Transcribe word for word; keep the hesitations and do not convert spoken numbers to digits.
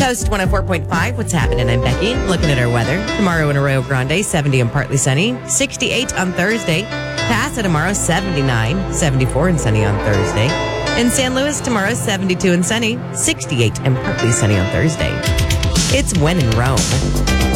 Coast one oh four point five. What's happening? I'm Becky. Looking at our weather. Tomorrow in Arroyo Grande, seventy and partly sunny. sixty-eight on Thursday. Paso tomorrow, seventy-nine. seventy-four and sunny on Thursday. In San Luis tomorrow, seventy-two and sunny. sixty-eight and partly sunny on Thursday. It's When in Rome.